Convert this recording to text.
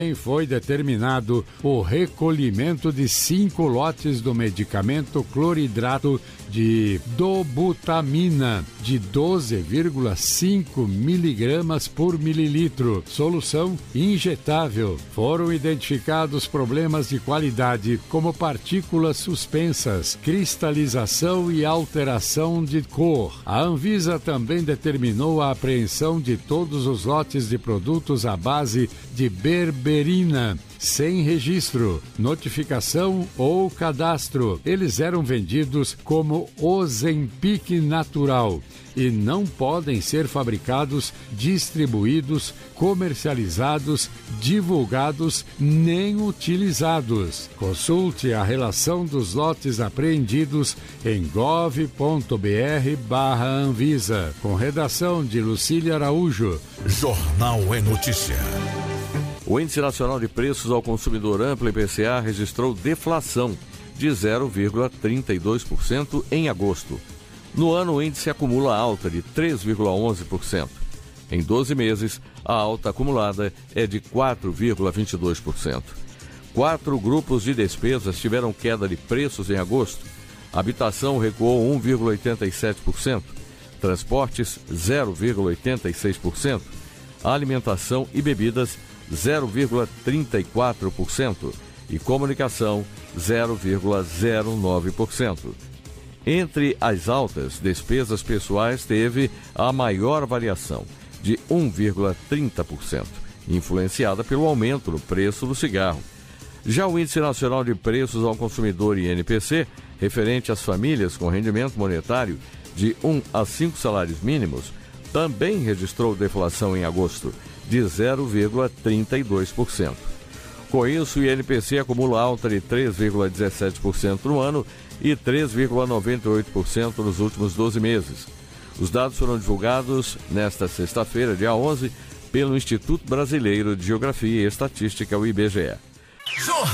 Foi determinado o recolhimento de 5 lotes do medicamento cloridrato de dobutamina de 12,5 miligramas por mililitro, solução injetável. Foram identificados problemas de qualidade, como partículas suspensas, cristalização e alteração de cor. A Anvisa também determinou a apreensão de todos os lotes de produtos à base de berberina, sem registro, notificação ou cadastro. Eles eram vendidos como Ozempic natural e não podem ser fabricados, distribuídos, comercializados, divulgados nem utilizados. Consulte a relação dos lotes apreendidos em gov.br/Anvisa. Com redação de Lucília Araújo. Jornal é Notícia. O Índice Nacional de Preços ao Consumidor Amplo, IPCA, registrou deflação de 0,32% em agosto. No ano, o índice acumula alta de 3,11%. Em 12 meses, a alta acumulada é de 4,22%. 4 grupos de despesas tiveram queda de preços em agosto. Habitação recuou 1,87%, transportes 0,86%, alimentação e bebidas 0,34% e comunicação 0,09%. Entre as altas, despesas pessoais teve a maior variação, de 1,30%, influenciada pelo aumento no preço do cigarro. Já o Índice Nacional de Preços ao Consumidor, INPC, referente às famílias com rendimento monetário de 1 a 5 salários mínimos, também registrou deflação em agosto, de 0,32%. Com isso, o INPC acumula alta de 3,17% no ano e 3,98% nos últimos 12 meses. Os dados foram divulgados nesta sexta-feira, dia 11, pelo Instituto Brasileiro de Geografia e Estatística, o IBGE.